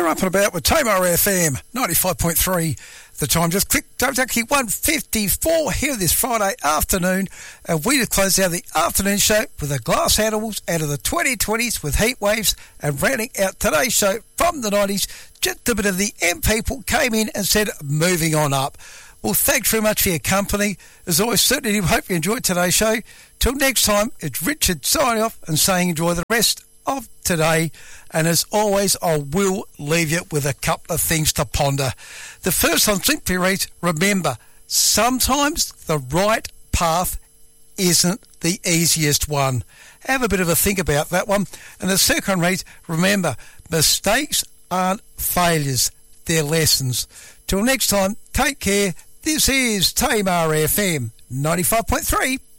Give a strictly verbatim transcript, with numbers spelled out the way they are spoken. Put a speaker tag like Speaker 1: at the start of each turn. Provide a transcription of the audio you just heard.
Speaker 1: You're up and about with Tamar F M, ninety-five point three. The time just click, don't actually one fifty-four here this Friday afternoon. And we just close out the afternoon show with the Glass Animals out of the twenty twenties with Heat Waves. And rounding out today's show from the nineties, just a bit of the M People came in and said, moving on up. Well, thanks very much for your company. As always, certainly hope you enjoyed today's show. Till next time, it's Richard signing off and saying enjoy the rest of today. And as always, I will leave you with a couple of things to ponder. The first one simply reads, remember, sometimes the right path isn't the easiest one. Have a bit of a think about that one. And the second one reads, remember, mistakes aren't failures, they're lessons. Till next time, take care. This is Tamar F M ninety-five point three.